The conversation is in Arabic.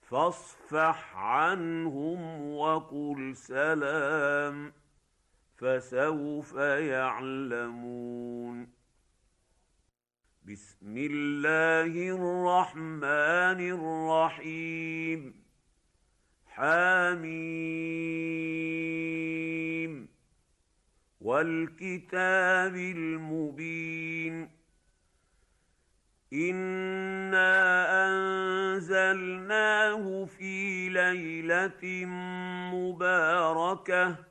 فاصفح عنهم وقل سلام، فسوف يعلمون. بسم الله الرحمن الرحيم. حميم. والكتاب المبين. إنا أنزلناه في ليلة مباركة